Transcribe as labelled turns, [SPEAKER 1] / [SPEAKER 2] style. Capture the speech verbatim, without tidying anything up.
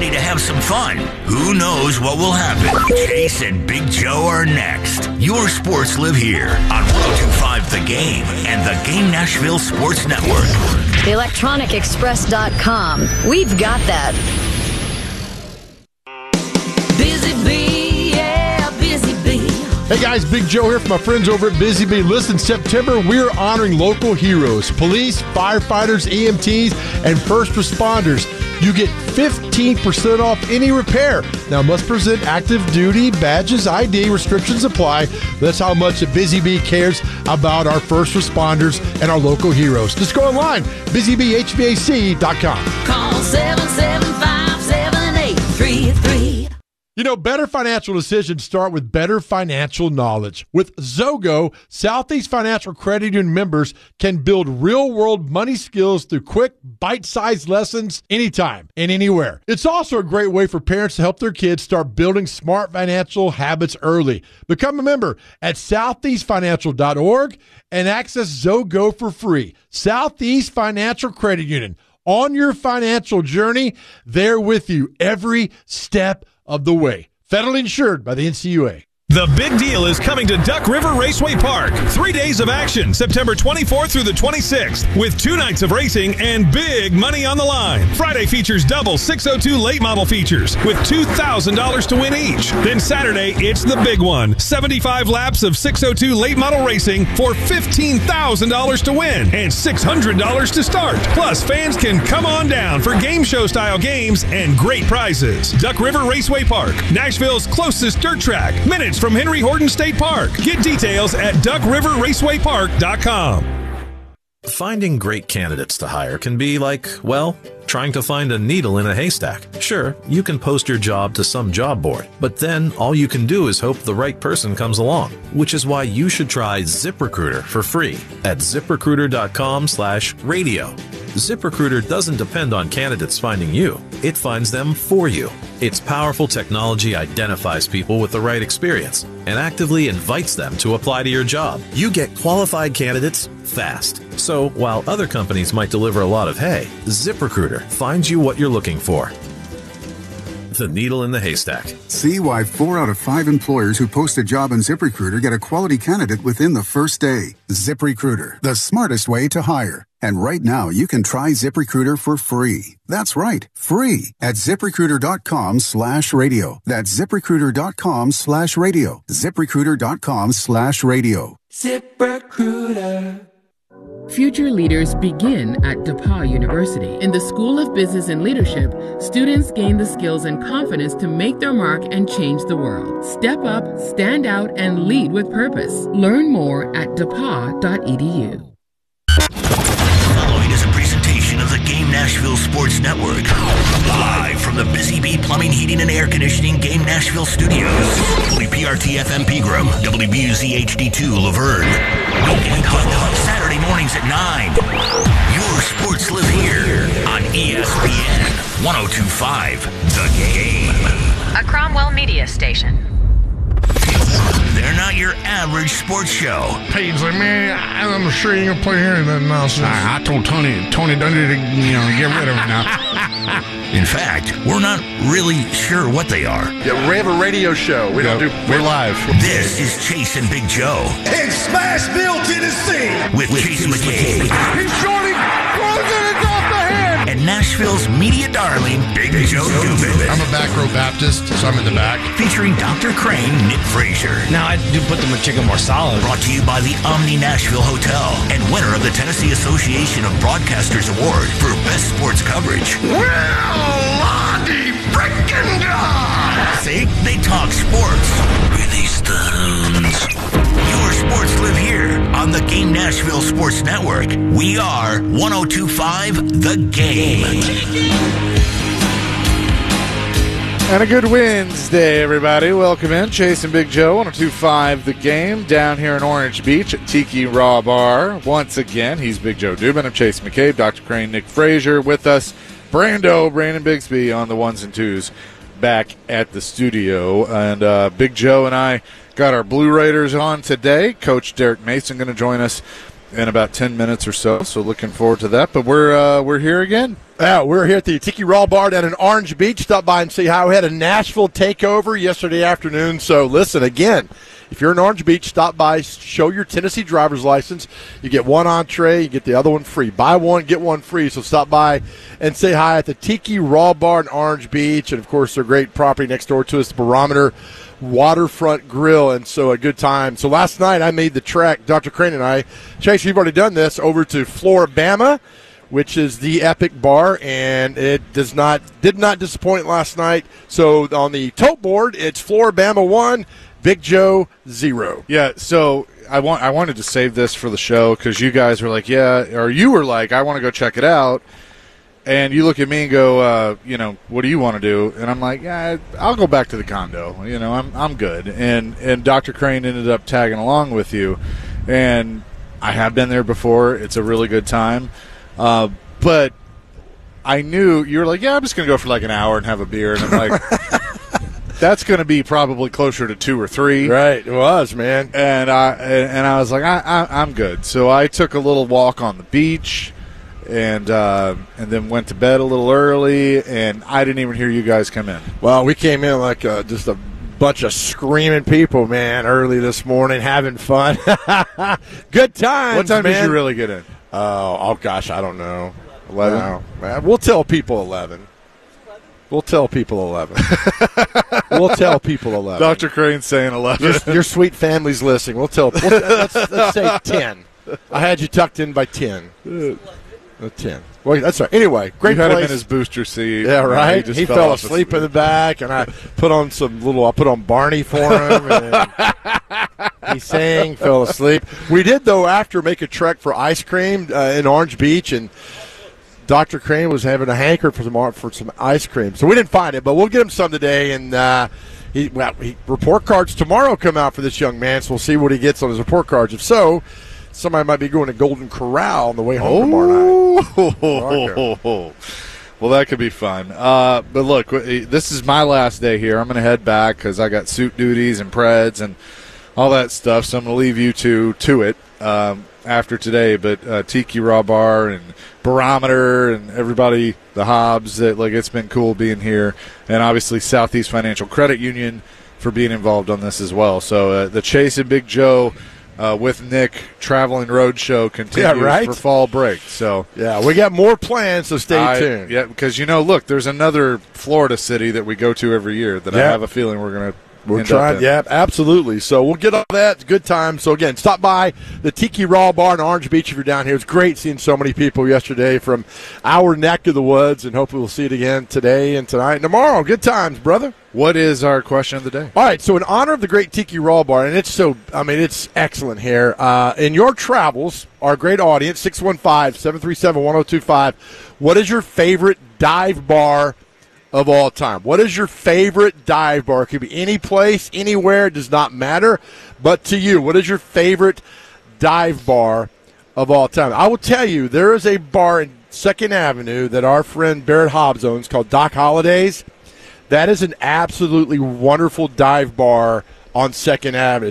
[SPEAKER 1] ready to have some fun. Who knows what will happen? Chase and Big Joe are next. Your sports live here on one oh two point five The Game and the Game Nashville Sports Network.
[SPEAKER 2] the electronic express dot com. We've got that.
[SPEAKER 3] Busy Bee, yeah, Busy Bee.
[SPEAKER 4] Hey guys, Big Joe here from my friends over at Busy Bee. Listen, September, we're honoring local heroes, police, firefighters, E M Ts, and first responders. You get fifteen percent off any repair. Now, must present active duty badges, I D, restrictions apply. That's how much Busy Bee cares about our first responders and our local heroes. Just go online, busy bee h v a c dot com.
[SPEAKER 3] Call seven seven five, seven eight three three.
[SPEAKER 4] You know, better financial decisions start with better financial knowledge. With Zogo, Southeast Financial Credit Union members can build real-world money skills through quick, bite-sized lessons anytime and anywhere. It's also a great way for parents to help their kids start building smart financial habits early. Become a member at southeast financial dot org and access Zogo for free. Southeast Financial Credit Union. On your financial journey, they're with you every step of the way. Federally insured by the N C U A.
[SPEAKER 5] The big deal is coming to Duck River Raceway Park. Three days of action, September twenty-fourth through the twenty-sixth, with two nights of racing and big money on the line. Friday features double six oh two late model features with two thousand dollars to win each. Then Saturday, it's the big one. seventy-five laps of six oh two late model racing for fifteen thousand dollars to win and six hundred dollars to start. Plus, fans can come on down for game show style games and great prizes. Duck River Raceway Park, Nashville's closest dirt track. Minutes from Henry Horton State Park. Get details at duck river raceway park dot com.
[SPEAKER 6] Finding great candidates to hire can be like, well, trying to find a needle in a haystack. Sure, you can post your job to some job board, but then all you can do is hope the right person comes along, which is why you should try ZipRecruiter for free at zip recruiter dot com slash radio. ZipRecruiter doesn't depend on candidates finding you. It finds them for you. Its powerful technology identifies people with the right experience and actively invites them to apply to your job. You get qualified candidates fast. So while other companies might deliver a lot of hay, ZipRecruiter finds you what you're looking for. The needle in the haystack.
[SPEAKER 7] See why four out of five employers who post a job on ZipRecruiter get a quality candidate within the first day. ZipRecruiter, the smartest way to hire. And right now, you can try ZipRecruiter for free. That's right, free at zip recruiter dot com slash radio. That's zip recruiter dot com slash radio. zip recruiter dot com slash radio.
[SPEAKER 8] ZipRecruiter. Future leaders begin at DePauw University. In the School of Business and Leadership, students gain the skills and confidence to make their mark and change the world. Step up, stand out, and lead with purpose. Learn more at d e p a w dot e d u.
[SPEAKER 1] Following is a presentation of the Game Nashville Sports Network. Live from the Busy Bee Plumbing, Heating, and Air Conditioning Game Nashville Studios. W P R T F M Pegram, W B U Z H D two Laverne. Weekend Hot Saturday mornings at nine. Your sports live here on E S P N one oh two point five The Game.
[SPEAKER 2] A Cromwell Media Station.
[SPEAKER 1] They're not your average sports show.
[SPEAKER 9] Paige like, man, I'm sure you ain't gonna play here anything nonsense. I, I told Tony, Tony Dundee to, you know, get rid of him now.
[SPEAKER 1] In fact, we're not really sure what they are.
[SPEAKER 9] Yeah, we have a radio show. We
[SPEAKER 10] yeah,
[SPEAKER 9] don't do.
[SPEAKER 10] We're live.
[SPEAKER 1] This is Chase and Big Joe
[SPEAKER 11] in Smashville, Tennessee,
[SPEAKER 1] with, with Chase McCabe.
[SPEAKER 11] He's shorty, closing it off the head.
[SPEAKER 1] And Nashville's media darling, Big, Big Joe Dubin.
[SPEAKER 9] I'm a back row Baptist, so I'm in the back.
[SPEAKER 1] Featuring Doctor Crane, Nick Frazier.
[SPEAKER 12] Now I do put the McChicken more solid.
[SPEAKER 1] Brought to you by the Omni Nashville Hotel and winner of the Tennessee Association of Broadcasters Award for Best Sports Coverage.
[SPEAKER 11] Well, Lottie freaking God!
[SPEAKER 1] See, they talk sports. Release the hounds. Your sports live here on the Game Nashville Sports Network. We are one oh two point five The Game.
[SPEAKER 13] And a good Wednesday, everybody. Welcome in. Chase and Big Joe, one oh two point five The Game, down here in Orange Beach at Tiki Raw Bar. Once again, he's Big Joe Dubin. I'm Chase McCabe, Doctor Crane, Nick Frazier with us. Brando, Brandon Bigsby on the ones and twos back at the studio. And uh, Big Joe and I got our Blue Raiders on today. Coach Derek Mason going to join us in about ten minutes or so, so looking forward to that. But we're uh, we're here again
[SPEAKER 4] Yeah, we're here at the Tiki Raw Bar down in Orange Beach. Stop by and see how we had a Nashville takeover yesterday afternoon. So listen, again, if you're in Orange Beach, stop by, show your Tennessee driver's license. You get one entree, you get the other one free. Buy one, get one free. So stop by and say hi at the Tiki Raw Bar in Orange Beach. And, of course, their great property next door to us, the Barometer Waterfront Grill. And so a good time. So last night I made the trek, Doctor Crane and I. Chase, you've already done this, over to Floribama, which is the Epic Bar, and it does not did not disappoint last night. So on the tote board, it's Floribama one, Big Joe zero.
[SPEAKER 13] Yeah, so I want I wanted to save this for the show because you guys were like, yeah, or you were like, I want to go check it out. And you look at me and go, uh, you know, what do you want to do? And I'm like, yeah, I'll go back to the condo. You know, I'm I'm good. And and Doctor Crane ended up tagging along with you, and I have been there before. It's a really good time. Uh, but I knew you were like, yeah, I'm just going to go for like an hour and have a beer. And I'm like, that's going to be probably closer to two or three.
[SPEAKER 4] Right, it was, man.
[SPEAKER 13] And I and I was like, I, I, I'm good. So I took a little walk on the beach, and uh, and then went to bed a little early. And I didn't even hear you guys come in.
[SPEAKER 4] Well, we came in like uh, just a bunch of screaming people, man, early this morning, having fun. Good times.
[SPEAKER 13] What time
[SPEAKER 4] man.
[SPEAKER 13] did you really get in?
[SPEAKER 4] Oh, oh gosh, I don't know.
[SPEAKER 13] eleven?
[SPEAKER 4] No, man, we'll tell people eleven. We'll tell people eleven. We'll tell people eleven.
[SPEAKER 13] Doctor Crane's saying eleven.
[SPEAKER 4] Your, your sweet family's listening. We'll tell. We'll, let's, let's say ten. I had you tucked in by ten. Uh, ten. Well, that's right. Anyway, great
[SPEAKER 13] you had
[SPEAKER 4] place.
[SPEAKER 13] him in his booster seat.
[SPEAKER 4] Yeah, right. He,
[SPEAKER 13] just
[SPEAKER 4] he
[SPEAKER 13] fell,
[SPEAKER 4] fell
[SPEAKER 13] off
[SPEAKER 4] asleep
[SPEAKER 13] his...
[SPEAKER 4] in the back, and I put on some little. I put on Barney for him. And he sang, fell asleep. We did, though, after make a trek for ice cream uh, in Orange Beach, and Doctor Crane was having a hanker for some for some ice cream. So we didn't find it, but we'll get him some today. And uh, he, well, he, report cards tomorrow come out for this young man, so we'll see what he gets on his report cards. If so, somebody might be going to Golden Corral on the way home
[SPEAKER 13] oh.
[SPEAKER 4] tomorrow night.
[SPEAKER 13] Well, that could be fun. Uh, but look, this is my last day here. I'm going to head back because I got suit duties and preds and all that stuff. So I'm going to leave you two to it um, after today. But uh, Tiki Raw Bar and Barometer and everybody, the Hobbs, that like it's been cool being here. And obviously Southeast Financial Credit Union for being involved on this as well. So uh, the Chase and Big Joe Uh, with Nick Traveling Roadshow continues
[SPEAKER 4] yeah, right?
[SPEAKER 13] for fall break. So
[SPEAKER 4] yeah, we got more plans, so stay
[SPEAKER 13] I,
[SPEAKER 4] tuned.
[SPEAKER 13] Yeah, because you know, look, there's another Florida city that we go to every year that
[SPEAKER 4] yeah.
[SPEAKER 13] I have a feeling we're going to.
[SPEAKER 4] We're trying, yeah, absolutely. So we'll get all that. It's a good time. So, again, stop by the Tiki Raw Bar in Orange Beach if you're down here. It's great seeing so many people yesterday from our neck of the woods, and hopefully we'll see it again today and tonight and tomorrow. Good times, brother.
[SPEAKER 13] What is our question of the day?
[SPEAKER 4] All right, so in honor of the great Tiki Raw Bar, and it's so, I mean, it's excellent here. Uh, in your travels, our great audience, six one five, seven three seven, one oh two five, what is your favorite dive bar of all time? What is your favorite dive bar? It could be any place, anywhere. It does not matter. But to you, what is your favorite dive bar of all time? I will tell you, there is a bar in Second Avenue that our friend Barrett Hobbs owns called Doc Holidays. That is an absolutely wonderful dive bar on Second Avenue.